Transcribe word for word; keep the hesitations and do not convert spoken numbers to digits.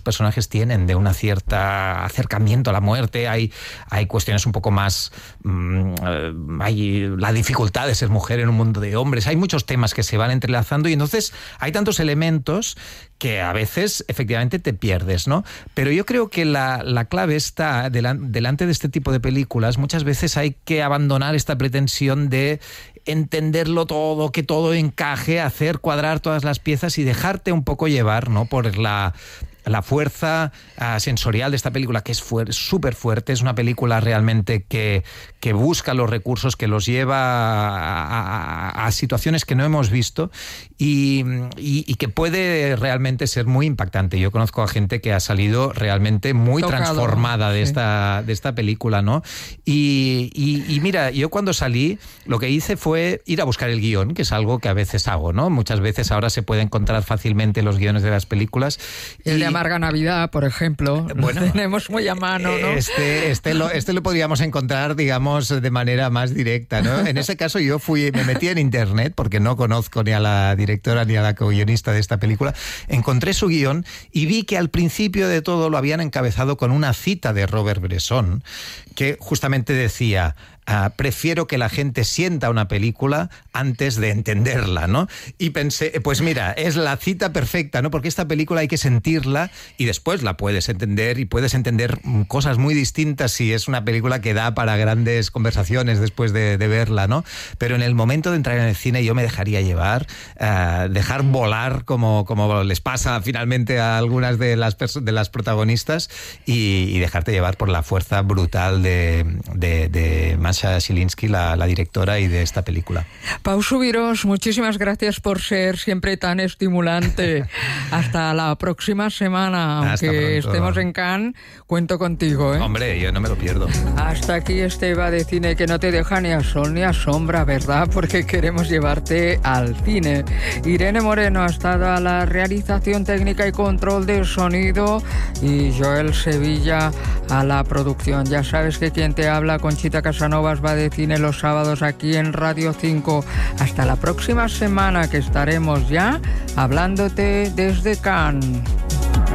personajes tienen de una cierta acercamiento a la muerte. Hay, hay cuestiones un poco más... Mmm, hay la dificultad de ser mujer en un mundo de hombres. Hay muchos temas que se van entrelazando y entonces hay tantos elementos que a veces efectivamente te pierdes, ¿no? Pero yo creo que la, la clave está delan, delante de este tipo de películas. Muchas veces hay que abandonar esta pretensión de entenderlo todo, que todo encaje, hacer cuadrar todas las piezas y dejarte un poco llevar, ¿no? Por la... la fuerza uh, sensorial de esta película, que es súper fuerte. Es una película realmente que, que busca los recursos, que los lleva a, a, a situaciones que no hemos visto y, y, y que puede realmente ser muy impactante. Yo conozco a gente que ha salido realmente muy Tocado. transformada de, sí. esta, de esta película, ¿no? Y, y, y mira, yo cuando salí, lo que hice fue ir a buscar el guión, que es algo que a veces hago, ¿no? Muchas veces ahora se puede encontrar fácilmente los guiones de las películas. El de Amarga Navidad, por ejemplo, bueno, lo tenemos muy a mano, ¿no? Este, este, lo, este lo podríamos encontrar, digamos, de manera más directa, ¿no? En ese caso yo fui, me metí en internet, porque no conozco ni a la directora ni a la co-guionista de esta película, encontré su guión y vi que al principio de todo lo habían encabezado con una cita de Robert Bresson, que justamente decía... Uh, prefiero que la gente sienta una película antes de entenderla, ¿no? Y pensé, pues mira, es la cita perfecta, ¿no? Porque esta película hay que sentirla y después la puedes entender y puedes entender cosas muy distintas si es una película que da para grandes conversaciones después de, de verla, ¿no? Pero en el momento de entrar en el cine yo me dejaría llevar, uh, dejar volar como, como les pasa finalmente a algunas de las, de las protagonistas y, y dejarte llevar por la fuerza brutal de, de, de más Szylinski, la, la directora y de esta película. Pau Subirós, muchísimas gracias por ser siempre tan estimulante. Hasta la próxima semana, aunque estemos en Cannes, cuento contigo, ¿eh? Hombre, yo no me lo pierdo. Hasta aquí este Va de Cine que no te deja ni a sol ni a sombra, ¿verdad? Porque queremos llevarte al cine. Irene Moreno ha estado a la realización técnica y control del sonido y Joel Sevilla a la producción. Ya sabes que quien te habla, Conchita Casanovas, Va de Cine los sábados aquí en Radio cinco. Hasta la próxima semana, que estaremos ya hablándote desde Cannes.